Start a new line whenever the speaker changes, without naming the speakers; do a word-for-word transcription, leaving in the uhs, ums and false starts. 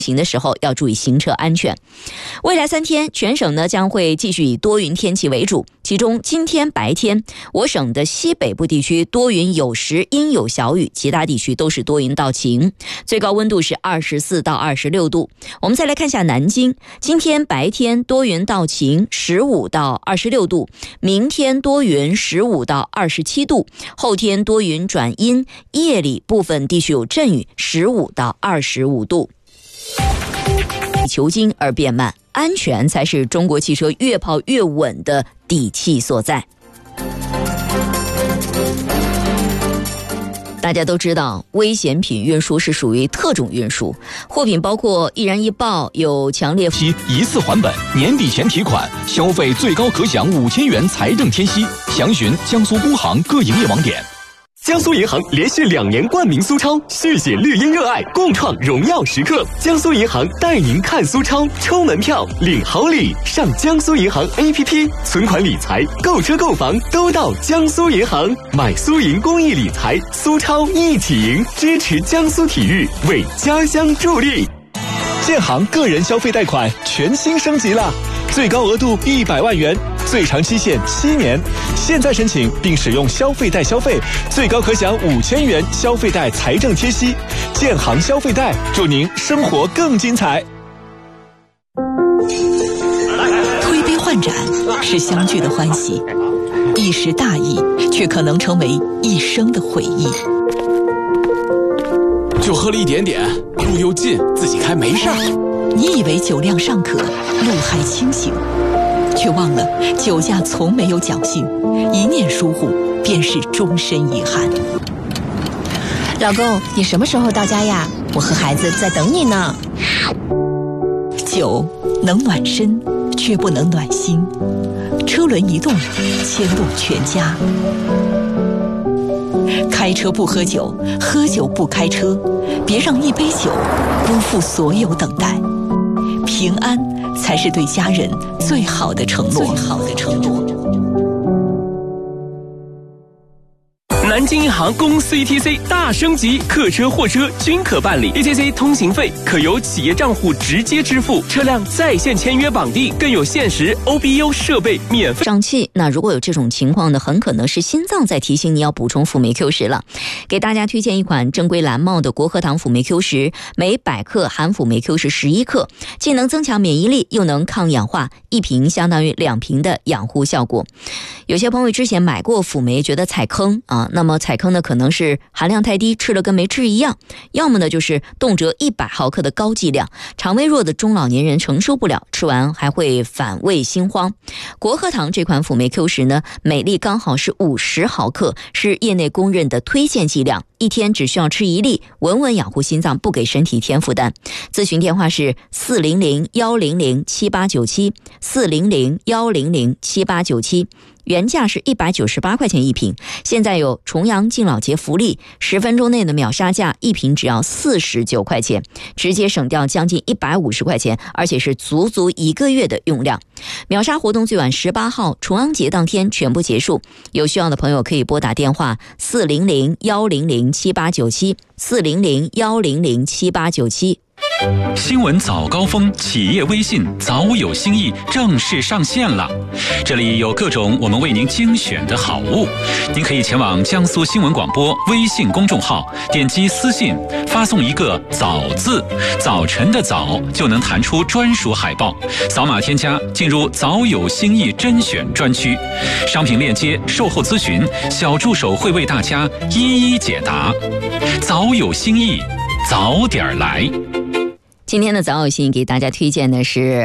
行的时候要注意行车安全。未来三天，全省呢将会继续以多云天气为主，其中今天白天，我省的西北部地区多云有时阴有小雨，其他地区都是多云到晴，最高温度是二十四到二十六度。我们再来看一下南京，今天白天多云到晴，十五到二十六度，明天多云，十五到二十七度，后天多云转阴，夜里部分地区有阵雨，十五到二十五度。求精而变慢，安全才是中国汽车越跑越稳的底气所在。大家都知道，危险品运输是属于特种运输，货品包括易燃易爆，有强烈
期一次还本，年底前提款，消费最高可享五千元财政贴息。详询江苏工行各营业网点。
江苏银行连续两年冠名苏超，续写绿茵热爱，共创荣耀时刻。江苏银行带您看苏超，抽门票，领好礼。上江苏银行 A P P， 存款理财、购车购房都到江苏银行。买苏银公益理财，苏超一起赢，支持江苏体育，为家乡助力。
建行个人消费贷款全新升级了，最高额度一百万元，最长期限七年。现在申请并使用消费贷消费，最高可享五千元消费贷财政贴息。建行消费贷，祝您生活更精彩。
推杯换盏是相聚的欢喜，一时大意却可能成为一生的回忆。
就喝了一点点，路又近，自己开没事儿。
你以为酒量尚可，路还清醒，却忘了酒驾从没有侥幸，一念疏忽便是终身遗憾。
老公，你什么时候到家呀？我和孩子在等你呢。
酒能暖身，却不能暖心。车轮一动，牵动全家。开车不喝酒，喝酒不开车，别让一杯酒辜负所有等待。平安才是对家人最好的承诺。最好的承诺。
南京银行公司 E T C 大升级，客车、货车均可办理 E T C 通行费可由企业账户直接支付，车辆在线签约绑定，更有限时 O B U 设备免费
上气。那如果有这种情况呢，很可能是心脏在提醒你要补充辅酶 Q 十了。给大家推荐一款正规蓝帽的国和堂辅酶 Q 十，每百克含辅酶 Q 十十一克，既能增强免疫力，又能抗氧化，一瓶相当于两瓶的养护效果。有些朋友之前买过辅酶，觉得踩坑啊，那么踩坑呢可能是含量太低，吃了跟没吃一样，要么呢就是动辄一百毫克的高剂量，肠胃弱的中老年人承受不了，吃完还会反胃心慌。国和堂这款辅酶 Q 十呢，每粒刚好是五十毫克，是业内公认的推荐剂量，一天只需要吃一粒，稳稳养护心脏，不给身体添负担。咨询电话是四零零一零零七八九七 四零零一零零七八九七，原价是一百九十八块钱一瓶，现在有重阳敬老节福利，十分钟内的秒杀价，一瓶只要四十九块钱，直接省掉将近一百五十块钱，而且是足足一个月的用量。秒杀活动最晚十八号，重阳节当天全部结束。有需要的朋友可以拨打电话四零零一零零七八九七 四零零一零零七八九七。
新闻早高峰企业微信早有新意正式上线了，这里有各种我们为您精选的好物，您可以前往江苏新闻广播微信公众号，点击私信发送一个早字，早晨的早，就能弹出专属海报，扫码添加进入早有新意甄选专区，商品链接、售后咨询，小助手会为大家一一解答。早有新意，早点来。
今天的早有新意给大家推荐的是